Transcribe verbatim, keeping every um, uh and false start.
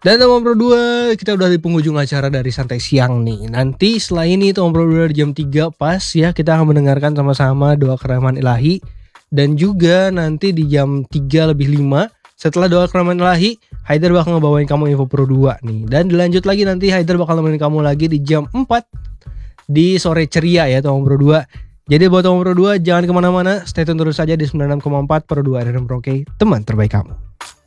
Dan Tomang Pro dua, kita udah di penghujung acara dari Santai Siang nih. Nanti setelah ini Tomang Pro dua jam tiga pas ya, kita akan mendengarkan sama-sama doa kerahman ilahi. Dan juga nanti di jam tiga lebih lima, setelah doa kerahman ilahi, Haidar bakal ngebawain kamu info Pro dua nih. Dan dilanjut lagi nanti Haidar bakal nemenin kamu lagi di jam empat di sore ceria ya Tomang Pro dua. Jadi buat Tomang Pro dua jangan kemana-mana, stay tune terus saja di sembilan puluh enam koma empat Pro dua R M Pro K, teman terbaik kamu.